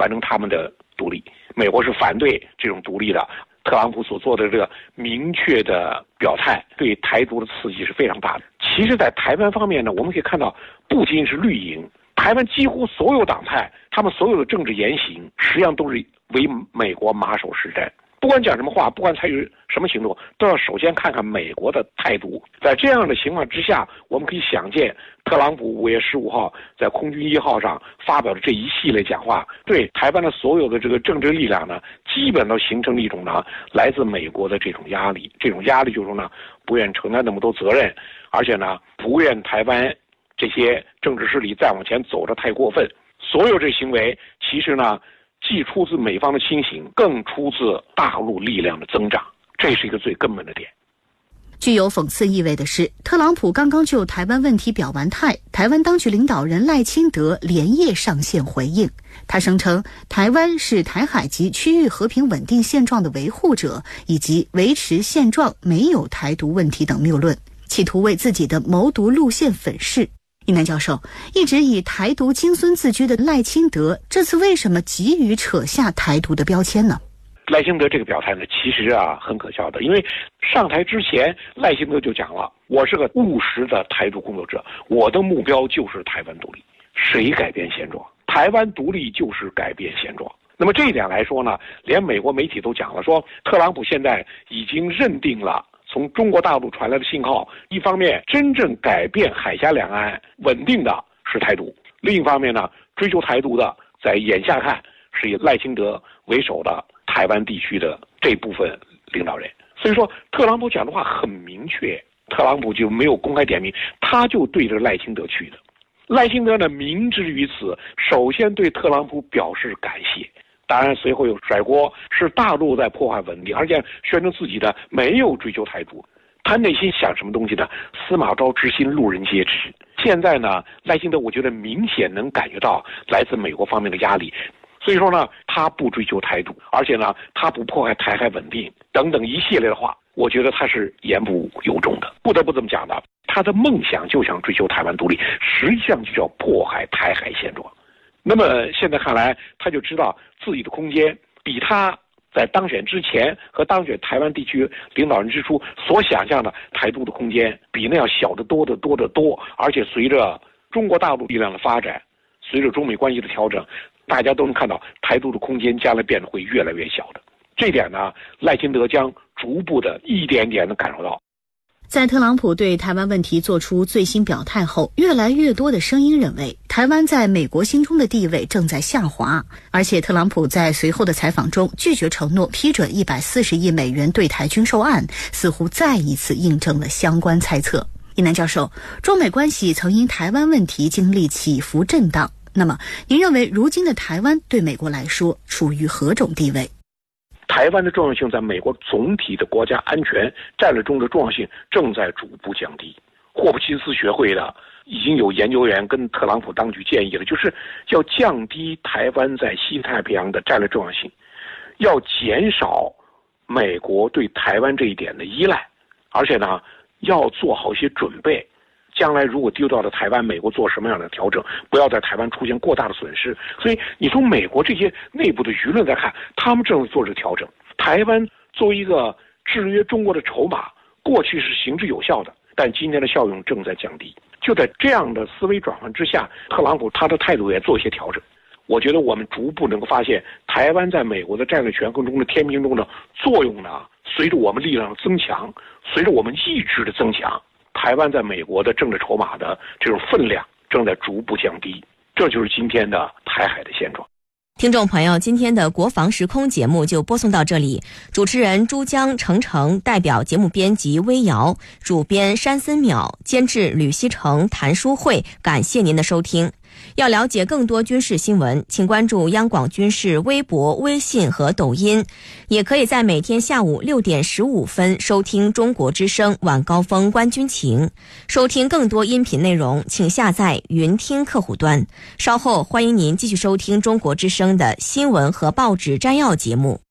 完成他们的独立。美国是反对这种独立的。特朗普所做的这个明确的表态，对台独的刺激是非常大的。其实，在台湾方面呢，我们可以看到，不仅是绿营，台湾几乎所有党派，他们所有的政治言行，实际上都是为美国马首是瞻。不管讲什么话，不管采取什么行动，都要首先看看美国的态度。在这样的情况之下，我们可以想见，特朗普5月15号在空军1号上发表的这一系列讲话，对台湾的所有的这个政治力量呢，基本都形成了一种呢来自美国的这种压力。这种压力就是说呢，不愿承担那么多责任，而且呢，不愿台湾这些政治势力再往前走得太过分。所有这行为，其实呢，既出自美方的清醒，更出自大陆力量的增长，这是一个最根本的点。 具有讽刺意味的是，特朗普刚刚就台湾问题表完态，台湾当局领导人赖清德连夜上线回应。他声称，台湾是台海及区域和平稳定现状的维护者，以及维持现状没有台独问题等谬论，企图为自己的谋独路线粉饰。一南教授，一直以台独金孙自居的赖清德，这次为什么急于扯下台独的标签呢？ 赖清德这个表态呢，其实很可笑的，因为上台之前，赖清德就讲了，我是个务实的台独工作者，我的目标就是台湾独立。谁改变现状？台湾独立就是改变现状。那么这一点来说呢，连美国媒体都讲了，说特朗普现在已经认定了从中国大陆传来的信号，一方面真正改变海峡两岸稳定的是台独，另一方面呢，追求台独的在眼下看是以赖清德为首的台湾地区的这部分领导人。所以说特朗普讲的话很明确，特朗普就没有公开点名，他就对着赖清德去的。赖清德呢，明知于此，首先对特朗普表示感谢，当然随后又甩锅，是大陆在破坏稳定，而且宣称自己的没有追求台独。他内心想什么东西呢？司马昭之心，路人皆知。现在呢，赖清德我觉得明显能感觉到来自美国方面的压力，所以说呢，他不追求台独，而且呢，他不破坏台海稳定等等一系列的话，我觉得他是言不由衷的，不得不这么讲的。他的梦想就想追求台湾独立，实际上就叫迫害台海现状。那么现在看来，他就知道自己的空间比他在当选之前和当选台湾地区领导人之初所想象的台独的空间比那样小得多得多得多，而且随着中国大陆力量的发展，随着中美关系的调整，大家都能看到台独的空间将来变得会越来越小的。这点呢，赖清德将逐步的一点点的感受到。 在特朗普对台湾问题做出最新表态后，越来越多的声音认为，台湾在美国心中的地位正在下滑，而且特朗普在随后的采访中拒绝承诺批准140亿美元对台军售案，似乎再一次印证了相关猜测。一南教授，中美关系曾因台湾问题经历起伏震荡，那么您认为如今的台湾对美国来说处于何种地位？ 台湾的重要性在美国总体的国家安全战略中的重要性正在逐步降低。霍普金斯学会的已经有研究员跟特朗普当局建议了，就是要降低台湾在西太平洋的战略重要性，要减少美国对台湾这一点的依赖，而且呢，要做好一些准备，将来如果丢掉了台湾，美国做什么样的调整，不要在台湾出现过大的损失。所以你从美国这些内部的舆论来看，他们正在做这个调整。台湾作为一个制约中国的筹码，过去是行之有效的，但今天的效用正在降低。就在这样的思维转换之下，特朗普他的态度也做一些调整。我觉得我们逐步能够发现，台湾在美国的战略权衡中的天平中的作用呢，随着我们力量的增强，随着我们意志的增强，台湾在美国的政治筹码的这种分量正在逐步降低，这就是今天的台海的现状。 听众朋友，今天的国防时空节目就播送到这里，主持人珠江、程，代表节目编辑微瑶，主编山森淼，监制吕希成、谭淑慧，感谢您的收听。要了解更多军事新闻，请关注央广军事微博、微信和抖音，也可以在每天下午6点15分收听中国之声晚高峰观军情。收听更多音频内容，请下载云听客户端。稍后欢迎您继续收听中国之声的新闻和报纸摘要节目。